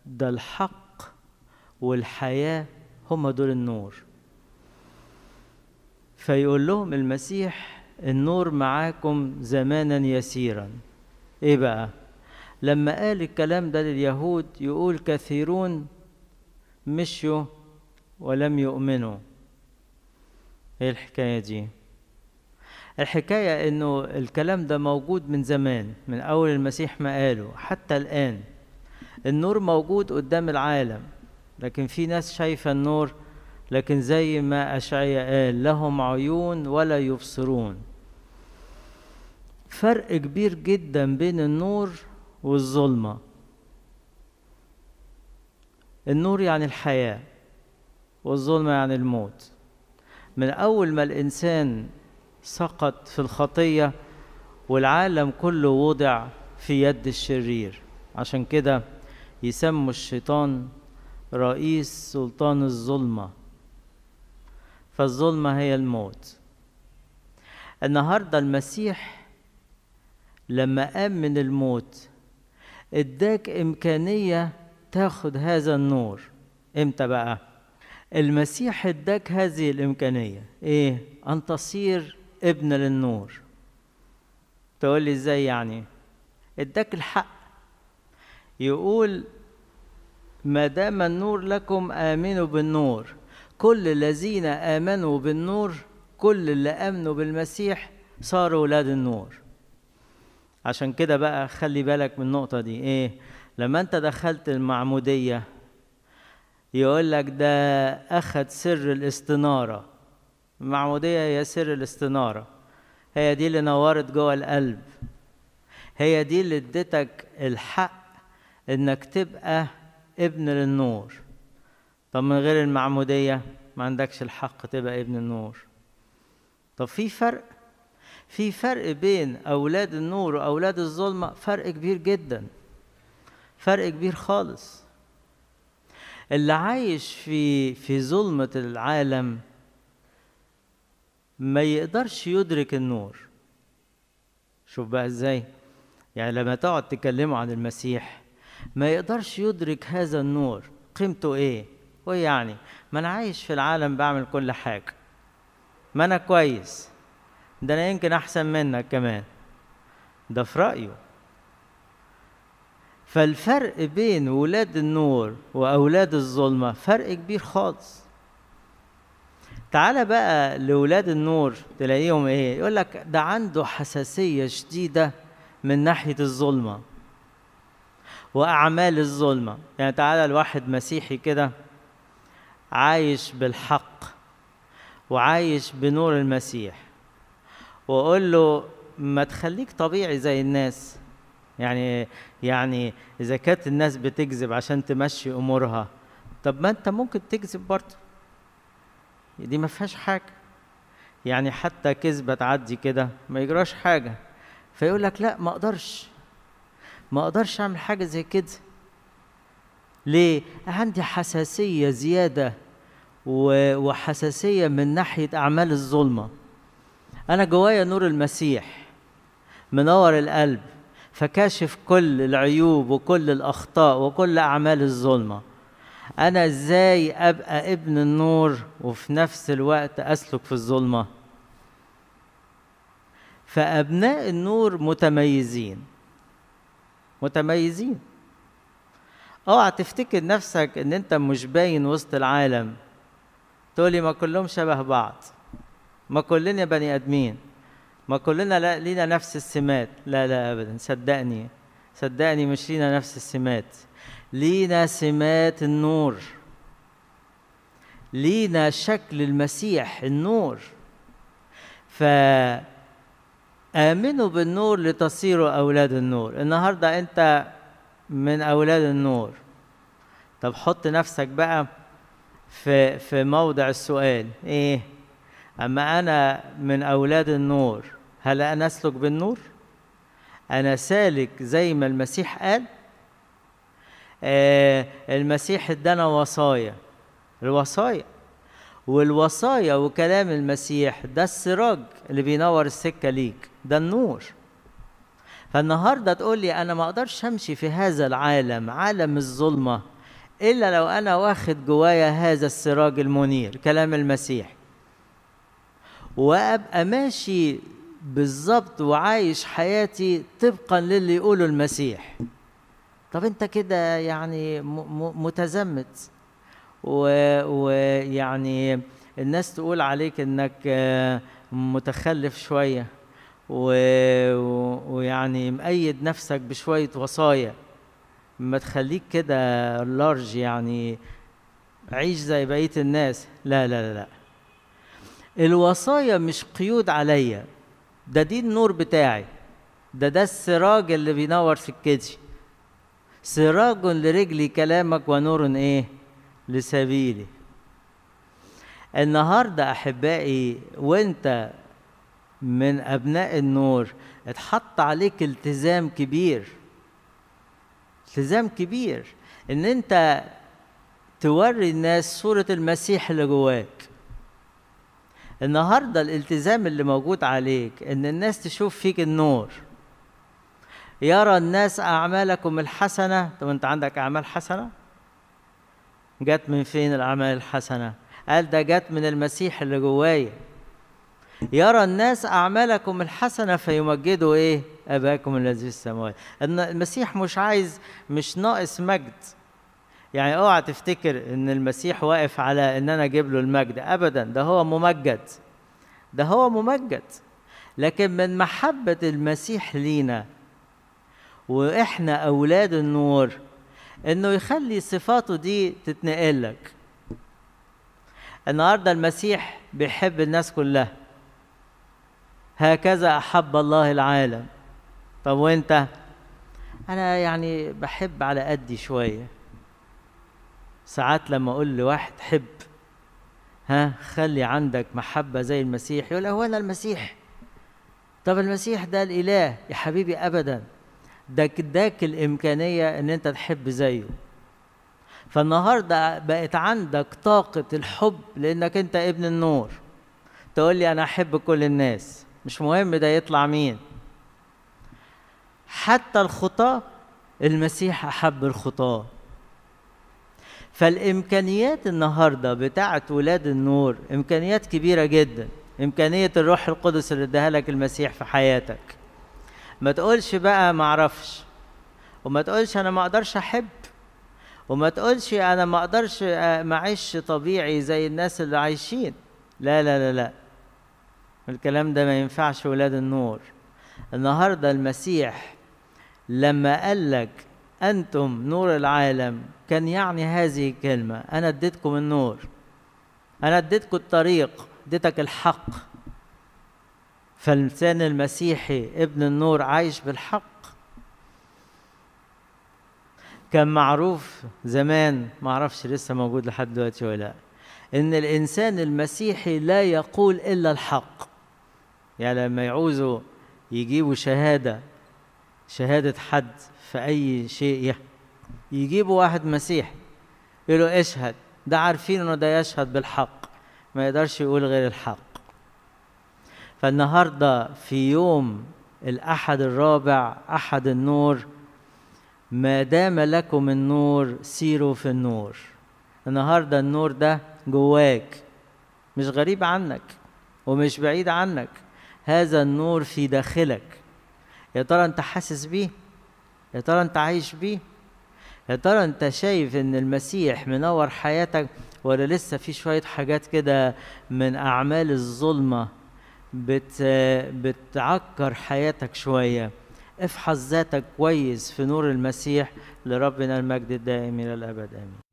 ده الحق والحياة هم دول النور. فيقول لهم المسيح النور معاكم زمانا يسيرا. ايه بقى؟ لما قال الكلام ده لليهود يقول كثيرون مشوا ولم يؤمنوا. ايه الحكاية دي؟ الحكاية انه الكلام ده موجود من زمان، من اول المسيح ما قاله حتى الان. النور موجود قدام العالم، لكن في ناس شايفة النور، لكن زي ما أشعياء قال لهم عيون ولا يبصرون. فرق كبير جدا بين النور والظلمة. النور يعني الحياة، والظلمة يعني الموت. من أول ما الإنسان سقط في الخطية والعالم كله وضع في يد الشرير، عشان كده يسموا الشيطان رئيس سلطان الظلمة. فالظلمة هي الموت. النهاردة المسيح لما قام من الموت اداك إمكانية تاخد هذا النور. امتى بقى؟ المسيح اداك هذه الإمكانية، ايه؟ أن تصير ابن للنور. تقول لي ازاي يعني؟ اداك الحق. يقول ما دام النور لكم آمنوا بالنور. كل الذين آمنوا بالنور، كل اللي آمنوا بالمسيح صاروا ولاد النور. عشان كده بقى خلي بالك من النقطة دي. ايه؟ لما انت دخلت المعمودية يقول لك ده أخد سر الاستنارة. المعمودية هي سر الاستنارة، هي دي اللي نورت جوه القلب، هي دي اللي ادتك الحق انك تبقى ابن للنور. طب من غير المعمودية ما عندكش الحق تبقى ابن النور. طب في فرق بين أولاد النور وأولاد الظلمة، فرق كبير جدا، فرق كبير خالص. اللي عايش في ظلمة العالم ما يقدرش يدرك النور. شوف بقى ازاي، يعني لما تقعد تكلمه عن المسيح ما يقدرش يدرك هذا النور قيمته ايه. ويعني ما انا عايش في العالم بعمل كل حاجة، ما انا كويس، ده انا يمكن احسن منك كمان، ده في رأيه. فالفرق بين ولاد النور واولاد الظلمة فرق كبير خالص. تعال بقى لولاد النور تلاقيهم ايه؟ يقول لك ده عنده حساسية شديدة من ناحية الظلمة واعمال الظلمة. يعني تعال الواحد مسيحي كده عايش بالحق وعايش بنور المسيح، وأقول له ما تخليك طبيعي زي الناس. يعني إذا كانت الناس بتكذب عشان تمشي أمورها، طب ما أنت ممكن تكذب برضه، دي ما فيهاش حاجة. يعني حتى كذبة تعدي كده ما يجراش حاجة. فيقول لك لا، ما أقدرش أعمل حاجة زي كده. ليه؟ عندي حساسية زيادة وحساسية من ناحية أعمال الظلمة. أنا جوايا نور المسيح منور القلب، فكاشف كل العيوب وكل الأخطاء وكل أعمال الظلمة. أنا إزاي أبقى ابن النور وفي نفس الوقت أسلك في الظلمة؟ فأبناء النور متميزين. اوعى تفتكر نفسك ان انت مش باين وسط العالم. تقولي ما كلهم شبه بعض، ما كلنا بني ادمين، ما كلنا لينا نفس السمات. لا لا ابدا، صدقني مش لينا نفس السمات، لينا سمات النور، لينا شكل المسيح النور. فآمنوا بالنور لتصيروا أولاد النور. النهاردة أنت من أولاد النور. طب حط نفسك بقى في موضع السؤال. إيه؟ أما أنا من أولاد النور، هل أنا أسلك بالنور؟ أنا سالك زي ما المسيح قال؟ المسيح ادانا الوصايا والوصايا وكلام المسيح ده السراج اللي بينور السكة ليك، ده النور. فالنهاردة تقول لي أنا ما أقدرش أمشي في هذا العالم، عالم الظلمة، إلا لو أنا واخد جوايا هذا السراج المنير كلام المسيح، وأبقى ماشي بالظبط وعايش حياتي طبقا للي يقوله المسيح. طب أنت كده يعني متزمت، ويعني الناس تقول عليك إنك متخلف شوية، ويعني مقيد نفسك بشوية وصايا، ما تخليك كده لارج، يعني عيش زي بقية الناس. لا لا لا، الوصايا مش قيود عليا، دي النور بتاعي، ده السراج اللي بينور سكتي. سراج لرجلي كلامك ونور ايه لسبيلي. النهارده احبائي وانت من ابناء النور اتحط عليك التزام كبير، التزام كبير ان انت توري الناس صورة المسيح اللي جواك. النهارده الالتزام اللي موجود عليك ان الناس تشوف فيك النور. يرى الناس اعمالكم الحسنة. طب انت عندك اعمال حسنة؟ جت من فين الاعمال الحسنة؟ قال ده جت من المسيح اللي جوايا. يرى الناس اعمالكم الحسنة فيمجدوا ايه؟ اباكم الذي في السماوات. ان المسيح مش ناقص مجد. يعني اوعى تفتكر ان المسيح واقف على ان انا اجيب له المجد، ابدا، ده هو ممجد، ده هو ممجد. لكن من محبة المسيح لينا واحنا اولاد النور انه يخلي صفاته دي تتنقل لك. النهارده المسيح بيحب الناس كلها، هكذا احب الله العالم. طب وانت؟ انا يعني بحب على قدي شويه. ساعات لما اقول لواحد حب، خلي عندك محبه زي المسيح، يقول هو انا المسيح؟ طب المسيح ده الاله يا حبيبي. ابدا، ده اداك الامكانيه ان انت تحب زيه. فالنهارده بقت عندك طاقه الحب لانك انت ابن النور. تقول لي انا احب كل الناس، مش مهم ده يطلع مين، حتى الخطاة المسيح احب الخطاة. فالامكانيات النهارده بتاعت ولاد النور امكانيات كبيره جدا. امكانيه الروح القدس اللي اداها لك المسيح في حياتك. ما تقولش بقى ما اعرفش، وما تقولش انا ما اقدرش احب، وما تقولش انا ما اقدرش معيش طبيعي زي الناس اللي عايشين. لا لا لا لا، الكلام ده ما ينفعش ولاد النور. النهارده المسيح لما قال لك أنتم نور العالم كان يعني هذه الكلمة: أنا اديتكم النور، أنا اديتكم الطريق، اديتك الحق. فالإنسان المسيحي ابن النور عايش بالحق. كان معروف زمان، معرفش لسه موجود لحد دلوقتي ولا لا، إن الإنسان المسيحي لا يقول إلا الحق. يعني لما يعوزوا يجيبوا شهادة حد في أي شيء، يجيبوا واحد مسيحي يقولوا اشهد، ده عارفين انه ده يشهد بالحق، ما يقدرش يقول غير الحق. فالنهارده في يوم الأحد الرابع، أحد النور، ما دام لكم النور سيروا في النور. النهارده النور ده جواك، مش غريب عنك ومش بعيد عنك. هذا النور في داخلك. يا ترى انت حاسس بيه؟ يا ترى انت عايش بيه؟ يا ترى انت شايف ان المسيح منور حياتك، ولا لسه في شوية حاجات كده من اعمال الظلمة بتعكر حياتك شوية؟ افحص ذاتك كويس في نور المسيح. لربنا المجد الدائم الى الابد، امين.